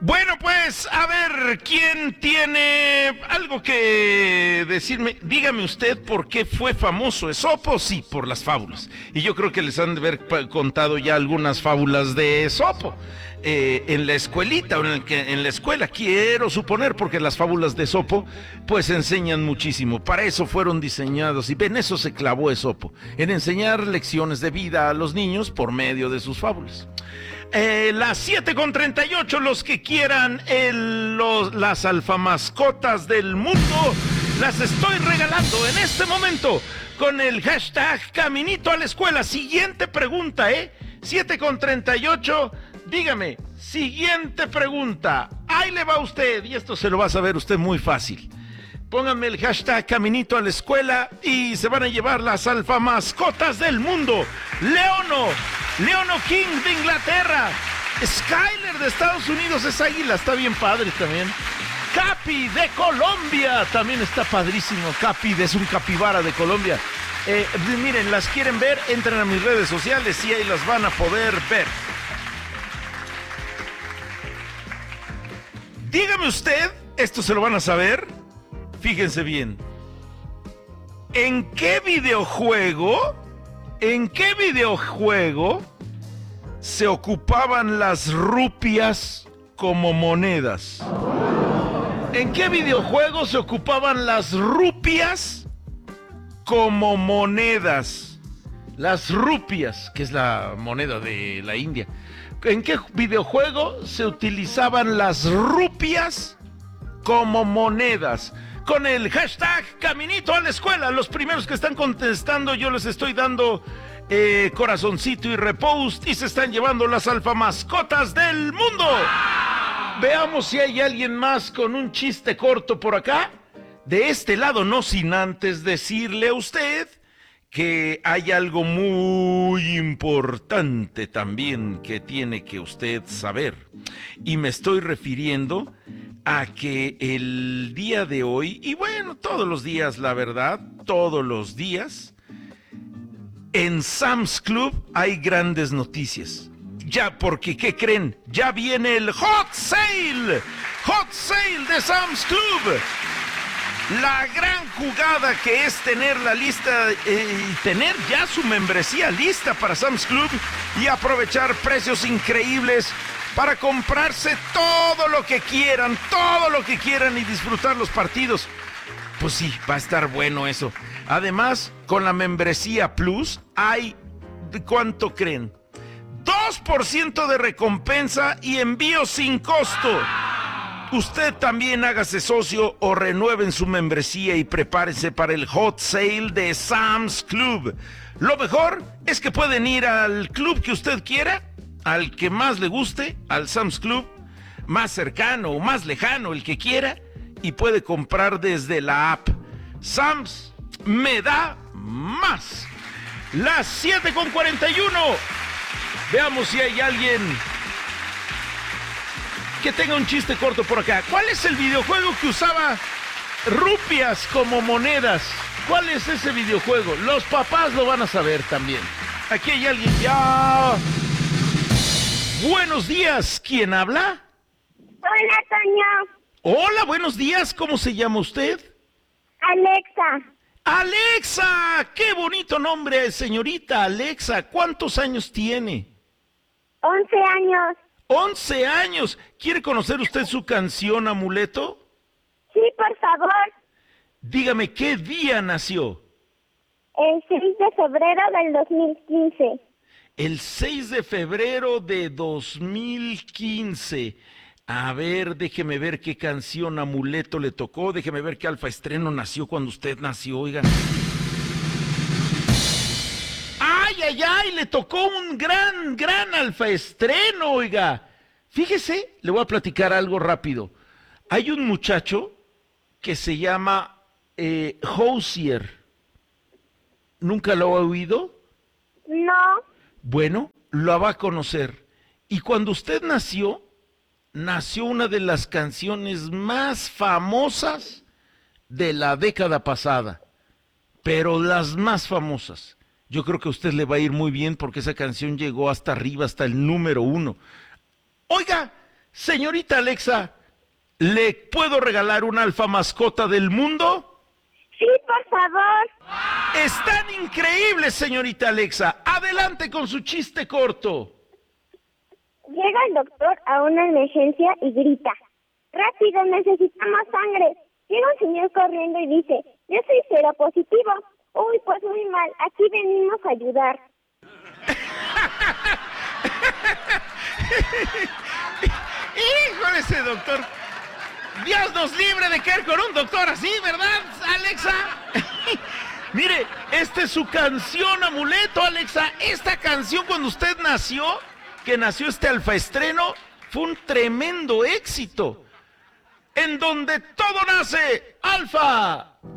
Bueno, pues, a ver, ¿quién tiene algo que decirme? Dígame usted por qué fue famoso Esopo. Sí, por las fábulas. Y yo creo que les han de haber contado ya algunas fábulas de Esopo. En la escuelita o en la escuela, quiero suponer, porque las fábulas de Esopo pues enseñan muchísimo. Para eso fueron diseñados, y en eso se clavó Esopo, en enseñar lecciones de vida a los niños por medio de sus fábulas. Las 7:38, los que quieran las alfamascotas del mundo, las estoy regalando en este momento con el hashtag Caminito a la Escuela. Siguiente pregunta, 7:38, dígame, siguiente pregunta. Ahí le va a usted, y esto se lo va a saber usted muy fácil. Pónganme el hashtag Caminito a la Escuela y se van a llevar las alfamascotas del mundo. Leono King de Inglaterra. Skyler de Estados Unidos, es águila, está bien padre también. Capi de Colombia, también está padrísimo. Capi es un capibara de Colombia. Miren, las quieren ver, entren a mis redes sociales y ahí las van a poder ver. Dígame usted, esto se lo van a saber. Fíjense bien. ¿En qué videojuego se ocupaban las rupias como monedas? ¿En qué videojuego se ocupaban las rupias como monedas? Las rupias, que es la moneda de la India. ¿En qué videojuego se utilizaban las rupias como monedas? Con el hashtag Caminito a la Escuela, los primeros que están contestando, yo les estoy dando corazoncito y repost, y se están llevando las alfamascotas del mundo. Veamos si hay alguien más con un chiste corto por acá. De este lado, no sin antes decirle a usted que hay algo muy importante también que tiene que usted saber. Y me estoy refiriendo a que el día de hoy, y bueno, todos los días, la verdad, todos los días, en Sam's Club hay grandes noticias. Ya, porque, ¿qué creen? Ya viene el Hot Sale de Sam's Club. La gran jugada que es tener la lista y tener ya su membresía lista para Sam's Club y aprovechar precios increíbles para comprarse todo lo que quieran y disfrutar los partidos. Pues sí, va a estar bueno eso. Además, con la membresía Plus hay, ¿cuánto creen? 2% de recompensa y envío sin costo. Usted también hágase socio o renueven su membresía y prepárese para el Hot Sale de Sam's Club. Lo mejor es que pueden ir al club que usted quiera, al que más le guste, al Sam's Club más cercano o más lejano, el que quiera, y puede comprar desde la app. Sam's me da más. Las 7:41. Veamos si hay alguien que tenga un chiste corto por acá. ¿Cuál es el videojuego que usaba rupias como monedas? ¿Cuál es ese videojuego? Los papás lo van a saber también. Aquí hay alguien ya. Buenos días, ¿quién habla? Hola, Toño. Hola, buenos días, ¿cómo se llama usted? Alexa. ¡Alexa! ¡Qué bonito nombre, señorita Alexa! ¿Cuántos años tiene? 11 años. 11 años. ¿Quiere conocer usted su canción Amuleto? Sí, por favor. Dígame, ¿qué día nació? El 6 de febrero del 2015. El 6 de febrero de 2015. A ver, déjeme ver qué canción Amuleto le tocó. Déjeme ver qué Alfa Estreno nació cuando usted nació, oiga. ¡Ay, ay, ay! Le tocó un gran Alfa Estreno, oiga. Fíjese, le voy a platicar algo rápido. Hay un muchacho que se llama Hozier. ¿Nunca lo ha oído? No. Bueno, lo va a conocer. Y cuando usted nació una de las canciones más famosas de la década pasada, pero las más famosas. Yo creo que a usted le va a ir muy bien porque esa canción llegó hasta arriba, hasta el número 1. Oiga, Señorita Alexa, ¿le puedo regalar una alfa mascota del mundo? Sí, por favor. Están increíbles, señorita Alexa. Adelante con su chiste corto. Llega el doctor a una emergencia y grita: ¡rápido, necesitamos sangre! Llega un señor corriendo y dice: yo soy seropositivo. Uy, pues muy mal, aquí venimos a ayudar. Híjole, ese doctor. Dios nos libre de caer con un doctor así, ¿verdad, Alexa? Mire, esta es su canción amuleto, Alexa. Esta canción cuando usted nació, que nació este alfaestreno, fue un tremendo éxito. En donde todo nace, alfa.